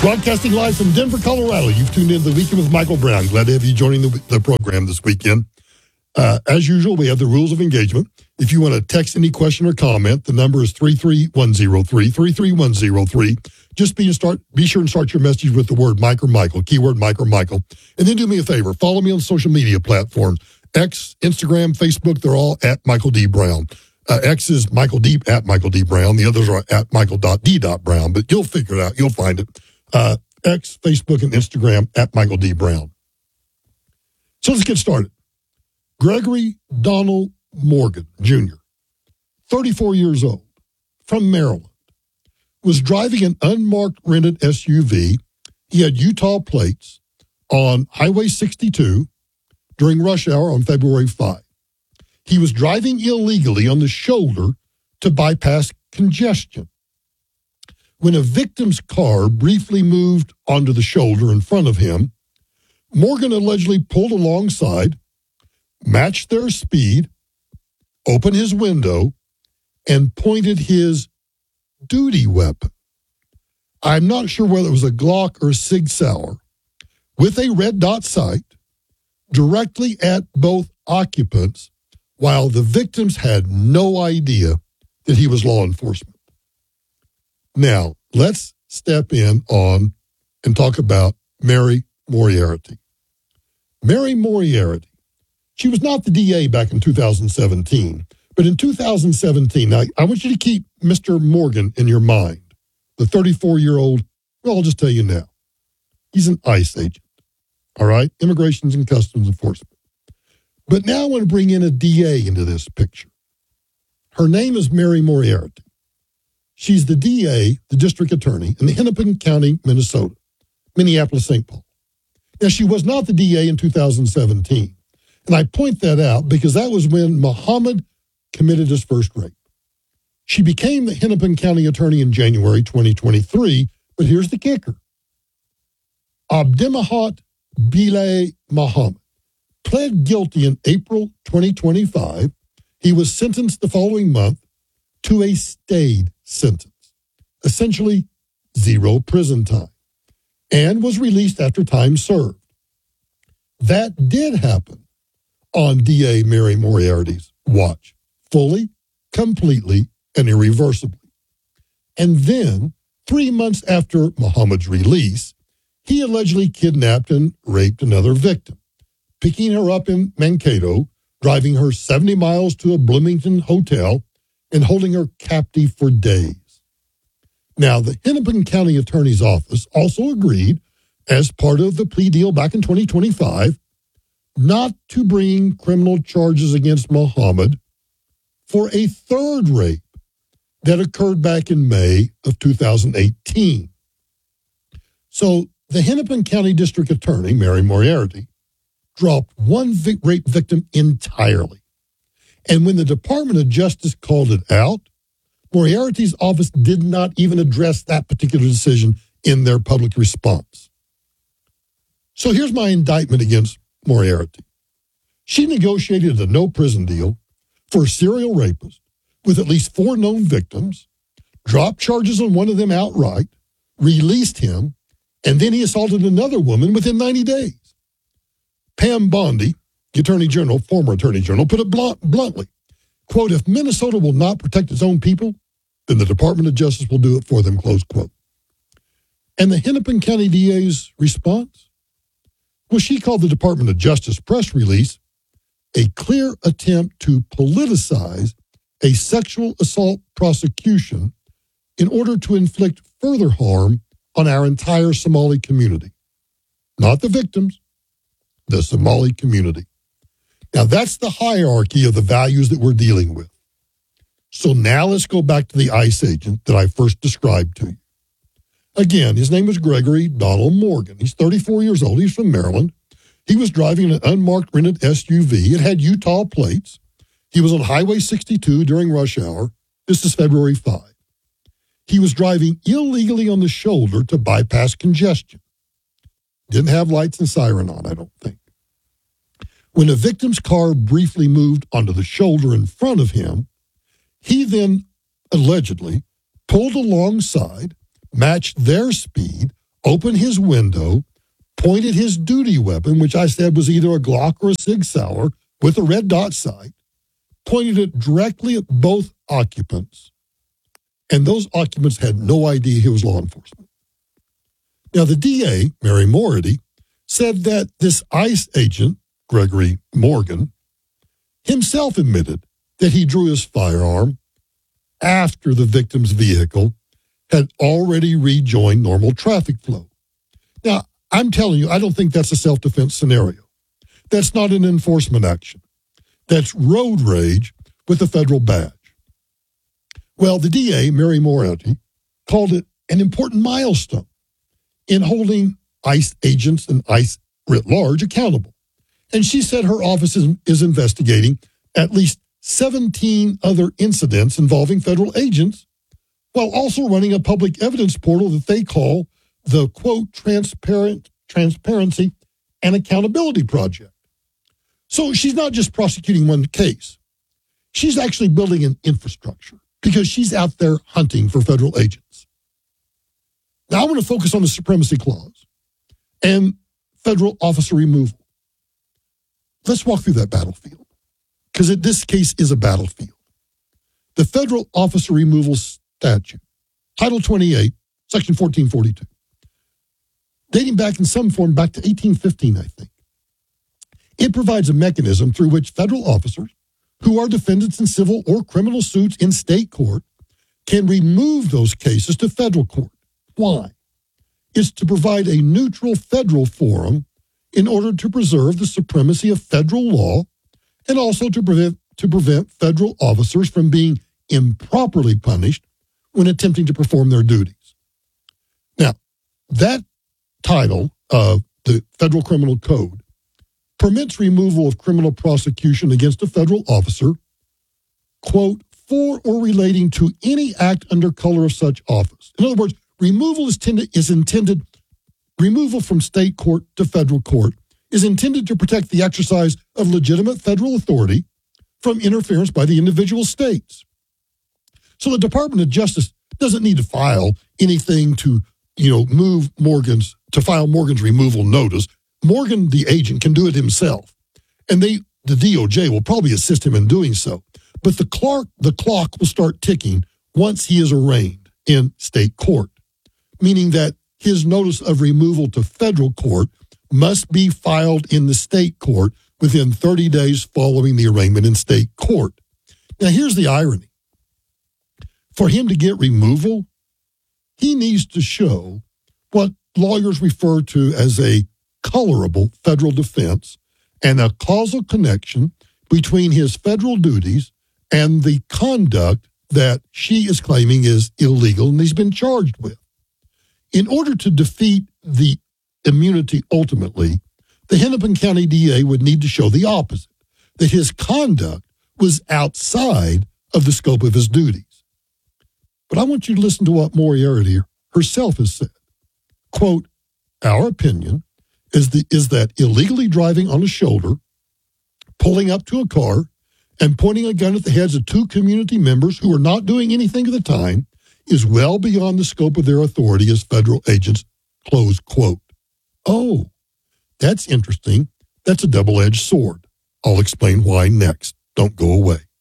Broadcasting live from Denver, Colorado. You've tuned in to The Weekend with Michael Brown. Glad to have you joining the program this weekend. As usual, we have the rules of engagement. If you want to text any question or comment, the number is 33103, 33103. Just be sure and start your message with the word Mike or Michael, keyword Mike or Michael. And then do me a favor, follow me on social media platforms. X, Instagram, Facebook, they're all at Michael D. Brown. X is Michael D. at Michael D. Brown. The others are at Michael.D.Brown, but you'll figure it out. You'll find it. X, Facebook, and Instagram at Michael D. Brown. So let's get started. Gregory Donald Morgan, Jr., 34 years old, from Maryland, was driving an unmarked rented SUV. He had Utah plates on Highway 62 during rush hour on February 5. He was driving illegally on the shoulder to bypass congestion. When a victim's car briefly moved onto the shoulder in front of him, Morgan allegedly pulled alongside, matched their speed, opened his window, and pointed his duty weapon. I'm not sure whether it was a Glock or a Sig Sauer, with a red dot sight, directly at both occupants, while the victims had no idea that he was law enforcement. Now, let's step in on and talk about Mary Moriarty. Mary Moriarty, she was not the DA back in 2017, but in 2017, now I want you to keep Mr. Morgan in your mind, the 34-year-old, well, I'll just tell you now, he's an ICE agent, all right, Immigrations and Customs Enforcement. But now I want to bring in a DA into this picture. Her name is Mary Moriarty. She's the DA, the district attorney, in the Hennepin County, Minnesota, Minneapolis, St. Paul. Now, she was not the DA in 2017. And I point that out because that was when Muhammad committed his first rape. She became the Hennepin County attorney in January 2023, but here's the kicker. Abdemahat Bilay Muhammad pled guilty in April 2025. He was sentenced the following month to a stayed sentence, essentially 0 prison time, and was released after time served. That did happen on DA Mary Moriarty's watch, fully, completely, and irreversibly. And then, 3 months after Muhammad's release, he allegedly kidnapped and raped another victim, picking her up in Mankato, driving her 70 miles to a Bloomington hotel, and holding her captive for days. Now, the Hennepin County Attorney's Office also agreed, as part of the plea deal back in 2025, not to bring criminal charges against Muhammad for a third rape that occurred back in May of 2018. So the Hennepin County District Attorney, Mary Moriarty, dropped one rape victim entirely. And when the Department of Justice called it out, Moriarty's office did not even address that particular decision in their public response. So here's my indictment against Moriarty. She negotiated a no-prison deal for a serial rapist with at least 4 known victims, dropped charges on one of them outright, released him, and then he assaulted another woman within 90 days. Pam Bondi, the Attorney General, former Attorney General, put it bluntly, quote, if Minnesota will not protect its own people, then the Department of Justice will do it for them, close quote. And the Hennepin County DA's response? Well, she called the Department of Justice press release a clear attempt to politicize a sexual assault prosecution in order to inflict further harm on our entire Somali community. Not the victims, the Somali community. Now, that's the hierarchy of the values that we're dealing with. So now let's go back to the ICE agent that I first described to you. Again, his name was Gregory Donald Morgan. He's 34 years old. He's from Maryland. He was driving an unmarked rented SUV. It had Utah plates. He was on Highway 62 during rush hour. This is February 5. He was driving illegally on the shoulder to bypass congestion. Didn't have lights and siren on, I don't think. When the victim's car briefly moved onto the shoulder in front of him, he then allegedly pulled alongside, matched their speed, opened his window, pointed his duty weapon, which I said was either a Glock or a Sig Sauer with a red dot sight, pointed it directly at both occupants. And those occupants had no idea he was law enforcement. Now, the DA, Mary Mority, said that this ICE agent, Gregory Morgan, himself admitted that he drew his firearm after the victim's vehicle had already rejoined normal traffic flow. Now, I'm telling you, I don't think that's a self-defense scenario. That's not an enforcement action. That's road rage with a federal badge. Well, the DA, Mary Mority, called it an important milestone in holding ICE agents and ICE writ large accountable. And she said her office is investigating at least 17 other incidents involving federal agents, while also running a public evidence portal that they call the, quote, Transparency and Accountability Project. So she's not just prosecuting one case. She's actually building an infrastructure because she's out there hunting for federal agents. Now, I want to focus on the Supremacy Clause and federal officer removal. Let's walk through that battlefield, because this case is a battlefield. The Federal Officer Removal Statute, Title 28, Section 1442, dating back in some form back to 1815, I think. It provides a mechanism through which federal officers who are defendants in civil or criminal suits in state court can remove those cases to federal court. Why? It's to provide a neutral federal forum in order to preserve the supremacy of federal law and also to prevent federal officers from being improperly punished when attempting to perform their duties. Now, that title of the Federal Criminal Code permits removal of criminal prosecution against a federal officer, quote, for or relating to any act under color of such office. In other words, removal removal from state court to federal court is intended to protect the exercise of legitimate federal authority from interference by the individual states. So the Department of Justice doesn't need to file anything to, file Morgan's removal notice. Morgan, the agent, can do it himself. And the DOJ will probably assist him in doing so. But the clock will start ticking once he is arraigned in state court, meaning that his notice of removal to federal court must be filed in the state court within 30 days following the arraignment in state court. Now, here's the irony. For him to get removal, he needs to show what lawyers refer to as a colorable federal defense and a causal connection between his federal duties and the conduct that she is claiming is illegal and he's been charged with. In order to defeat the immunity ultimately, the Hennepin County DA would need to show the opposite, that his conduct was outside of the scope of his duties. But I want you to listen to what Moriarty herself has said. Quote, our opinion is that illegally driving on a shoulder, pulling up to a car, and pointing a gun at the heads of two community members who are not doing anything at the time is well beyond the scope of their authority as federal agents, close quote. Oh, that's interesting. That's a double-edged sword. I'll explain why next. Don't go away.